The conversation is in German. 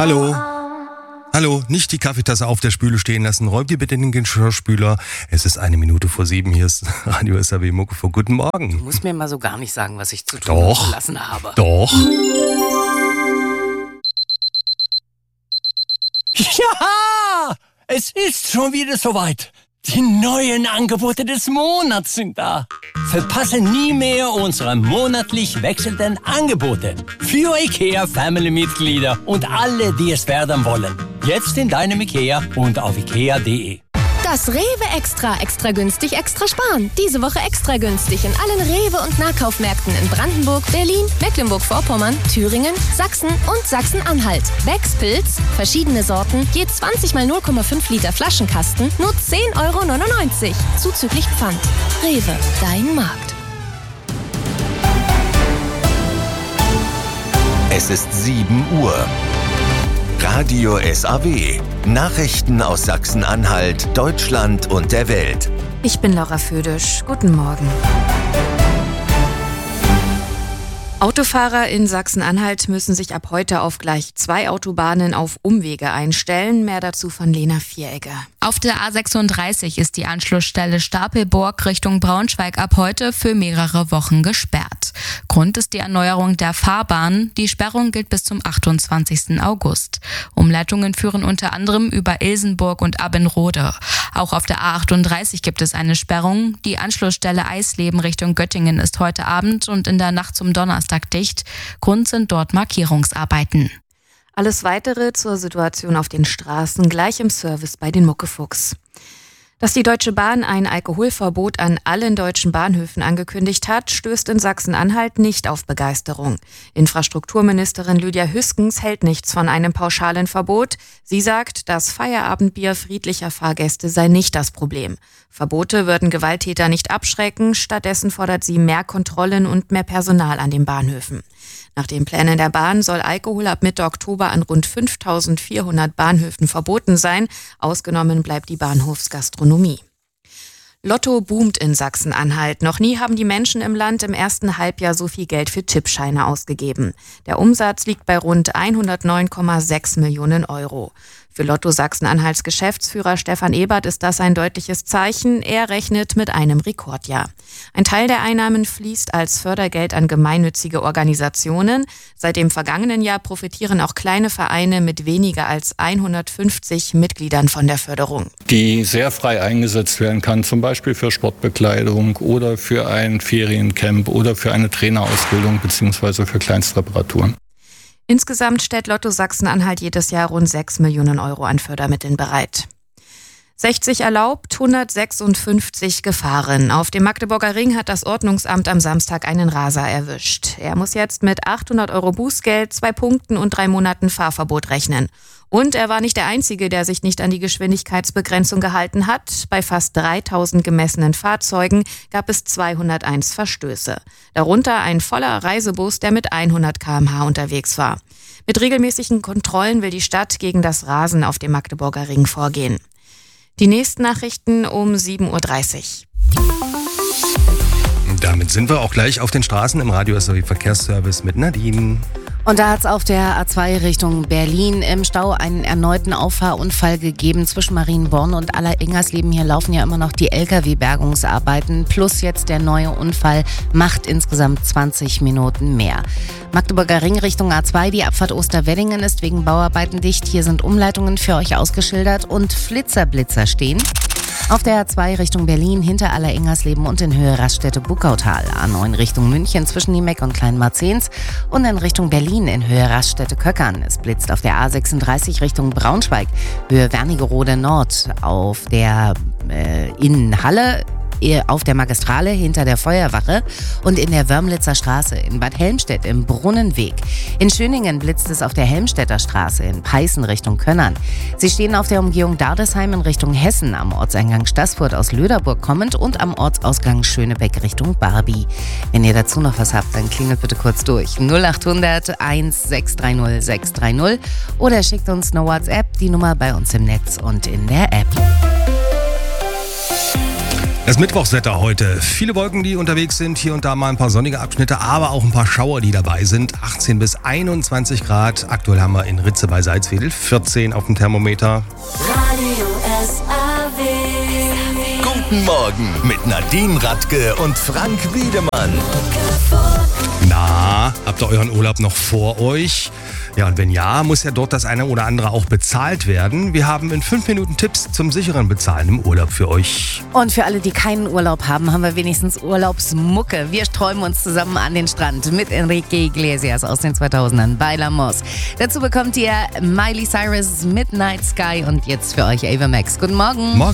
Hallo? Hallo, nicht die Kaffeetasse auf der Spüle stehen lassen. Räumt ihr bitte den Geschirrspüler. Es ist 1:07. Hier ist Radio SAW Muckefuck. Guten Morgen. Du musst mir mal so gar nicht sagen, was ich zu tun und zu lassen habe. Doch. Ja, es ist schon wieder soweit. Die neuen Angebote des Monats sind da. Verpasse nie mehr unsere monatlich wechselnden Angebote. Für IKEA-Family-Mitglieder und alle, die es werden wollen. Jetzt in deinem IKEA und auf ikea.de. Das Rewe extra günstig, extra sparen. Diese Woche extra günstig in allen Rewe- und Nahkaufmärkten in Brandenburg, Berlin, Mecklenburg-Vorpommern, Thüringen, Sachsen und Sachsen-Anhalt. Becks Pilz, verschiedene Sorten, je 20 mal 0,5 Liter Flaschenkasten, nur 10,99 €. Zuzüglich Pfand. Rewe, dein Markt. Es ist 7 Uhr. Radio SAW. Nachrichten aus Sachsen-Anhalt, Deutschland und der Welt. Ich bin Laura Födisch. Guten Morgen. Autofahrer in Sachsen-Anhalt müssen sich ab heute auf gleich 2 Autobahnen auf Umwege einstellen. Mehr dazu von Lena Vieregger. Auf der A36 ist die Anschlussstelle Stapelburg Richtung Braunschweig ab heute für mehrere Wochen gesperrt. Grund ist die Erneuerung der Fahrbahn. Die Sperrung gilt bis zum 28. August. Umleitungen führen unter anderem über Ilsenburg und Abbenrode. Auch auf der A38 gibt es eine Sperrung. Die Anschlussstelle Eisleben Richtung Göttingen ist heute Abend und in der Nacht zum Donnerstag dicht. Grund sind dort Markierungsarbeiten. Alles Weitere zur Situation auf den Straßen gleich im Service bei den Muckefucks. Dass die Deutsche Bahn ein Alkoholverbot an allen deutschen Bahnhöfen angekündigt hat, stößt in Sachsen-Anhalt nicht auf Begeisterung. Infrastrukturministerin Lydia Hüskens hält nichts von einem pauschalen Verbot. Sie sagt, das Feierabendbier friedlicher Fahrgäste sei nicht das Problem. Verbote würden Gewalttäter nicht abschrecken, stattdessen fordert sie mehr Kontrollen und mehr Personal an den Bahnhöfen. Nach den Plänen der Bahn soll Alkohol ab Mitte Oktober an rund 5.400 Bahnhöfen verboten sein. Ausgenommen bleibt die Bahnhofsgastronomie. Lotto boomt in Sachsen-Anhalt. Noch nie haben die Menschen im Land im ersten Halbjahr so viel Geld für Tippscheine ausgegeben. Der Umsatz liegt bei rund 109,6 Millionen €. Für Lotto Sachsen-Anhalts Geschäftsführer Stefan Ebert ist das ein deutliches Zeichen. Er rechnet mit einem Rekordjahr. Ein Teil der Einnahmen fließt als Fördergeld an gemeinnützige Organisationen. Seit dem vergangenen Jahr profitieren auch kleine Vereine mit weniger als 150 Mitgliedern von der Förderung. Die sehr frei eingesetzt werden kann, zum Beispiel für Sportbekleidung oder für ein Feriencamp oder für eine Trainerausbildung bzw. für Kleinstreparaturen. Insgesamt stellt Lotto Sachsen-Anhalt jedes Jahr rund 6 Millionen € an Fördermitteln bereit. 60 erlaubt, 156 gefahren. Auf dem Magdeburger Ring hat das Ordnungsamt am Samstag einen Raser erwischt. Er muss jetzt mit 800 € Bußgeld, 2 Punkten und 3 Monaten Fahrverbot rechnen. Und er war nicht der Einzige, der sich nicht an die Geschwindigkeitsbegrenzung gehalten hat. Bei fast 3.000 gemessenen Fahrzeugen gab es 201 Verstöße. Darunter ein voller Reisebus, der mit 100 km/h unterwegs war. Mit regelmäßigen Kontrollen will die Stadt gegen das Rasen auf dem Magdeburger Ring vorgehen. Die nächsten Nachrichten um 7:30 Uhr. Damit sind wir auch gleich auf den Straßen im Radio SAW Verkehrsservice mit Nadine. Und da hat es auf der A2 Richtung Berlin im Stau einen erneuten Auffahrunfall gegeben zwischen Marienborn und Aller-Ingersleben. Hier laufen ja immer noch die Lkw-Bergungsarbeiten. Plus jetzt der neue Unfall macht insgesamt 20 Minuten mehr. Magdeburger Ring Richtung A2, die Abfahrt Osterweddingen ist wegen Bauarbeiten dicht. Hier sind Umleitungen für euch ausgeschildert und Flitzer stehen. Auf der A2 Richtung Berlin hinter Aller-Ingersleben und in Höhe Raststätte-Buckautal. A9 Richtung München zwischen Niemeck und Kleinmarzens und in Richtung Berlin in Höhe Raststätte-Köckern. Es blitzt auf der A36 Richtung Braunschweig, Höhe Wernigerode Nord. Auf der in Halle auf der Magistrale hinter der Feuerwache und in der Wörmlitzer Straße in Bad Helmstedt im Brunnenweg. In Schöningen blitzt es auf der Helmstedter Straße in Peißen Richtung Könnern. Sie stehen auf der Umgehung Dardesheim in Richtung Hessen, am Ortseingang Staßfurt aus Löderburg kommend und am Ortsausgang Schönebeck Richtung Barbie. Wenn ihr dazu noch was habt, dann klingelt bitte kurz durch. 0800 1630 630 oder schickt uns eine WhatsApp, die Nummer bei uns im Netz und in der App. Das Mittwochswetter heute. Viele Wolken, die unterwegs sind. Hier und da mal ein paar sonnige Abschnitte, aber auch ein paar Schauer, die dabei sind. 18 bis 21 Grad. Aktuell haben wir in Ritze bei Salzwedel 14 auf dem Thermometer. Radio SAW. Guten Morgen mit Nadine Radke und Frank Wiedemann. Na, habt ihr euren Urlaub noch vor euch? Ja, und wenn ja, muss ja dort das eine oder andere auch bezahlt werden. Wir haben in 5 Minuten Tipps zum sicheren Bezahlen im Urlaub für euch. Und für alle, die keinen Urlaub haben, haben wir wenigstens Urlaubsmucke. Wir träumen uns zusammen an den Strand mit Enrique Iglesias aus den 2000ern bei Lamos. Dazu bekommt ihr Miley Cyrus Midnight Sky und jetzt für euch Ava Max. Guten Morgen. Morgen.